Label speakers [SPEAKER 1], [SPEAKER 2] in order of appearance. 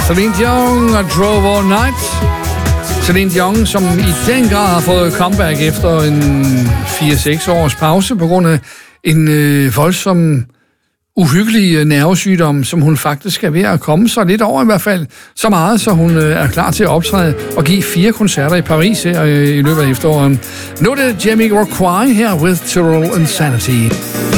[SPEAKER 1] Celine Dion og Drove All Night. Celine Dion, som i den grad har fået comeback efter en 4-6 års pause på grund af en voldsom, uhyggelig nervesygdom, som hun faktisk er ved at komme så lidt over i hvert fald. Så meget, så hun er klar til at optræde og give 4 koncerter i Paris her i løbet af efteråret. Nu er det Jamiroquai her with Total Insanity.